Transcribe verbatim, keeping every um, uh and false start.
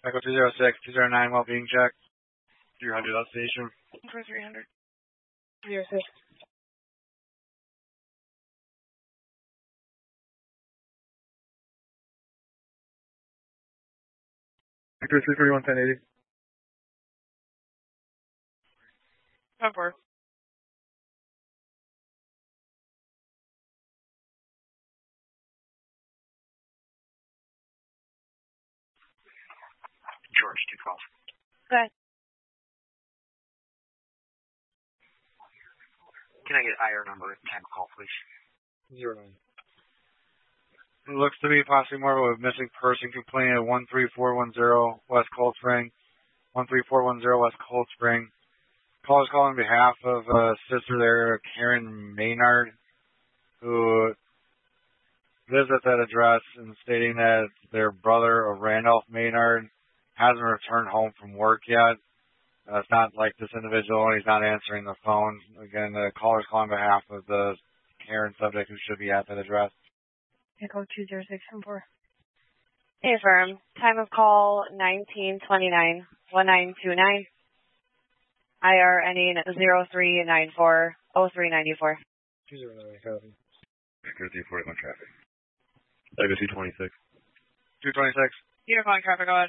Echo two zero six, two zero nine, well-being check. three hundred out station. For three hundred. zero six. Victor three thirty-one, ten eighty. ten four. George, two twelve. Good. Can I get I R number and time of call, please? Zero nine. It looks to be possibly more of a missing person complaint at one three four one zero West Cold Spring. one three four one zero West Cold Spring. Caller's calling on behalf of a sister there, Karen Maynard, who lives at that address, and stating that their brother, Randolph Maynard, hasn't returned home from work yet. Uh, it's not like this individual, and he's not answering the phone. Again, the caller's calling on behalf of the Karen subject who should be at that address. Echo two zero six seven four. Hey, firm. Time of call nineteen twenty-nine, one nine two nine. I R ending zero three nine four oh three nine four. two zero nine, copy. Victor three forty-one traffic. Echo two twenty-six. two twenty-six. You're calling traffic on.